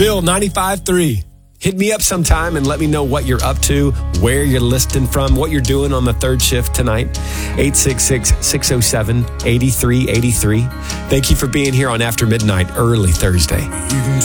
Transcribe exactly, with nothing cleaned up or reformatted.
Bill, ninety-five three. Hit me up sometime and let me know what you're up to, where you're listening from, what you're doing on the third shift tonight. eight six six, six oh seven, eight three eight three. Thank you for being here on After Midnight, early Thursday.